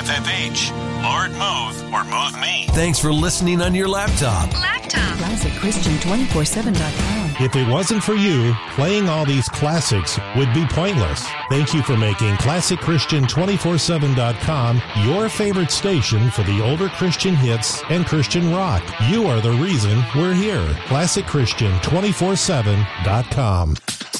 FFH, Lord Move, or Move Me. Thanks for listening on your laptop. ClassicChristian247.com. If it wasn't for you, playing all these classics would be pointless. Thank you for making ClassicChristian247.com your favorite station for the older Christian hits and Christian rock. You are the reason we're here. ClassicChristian247.com.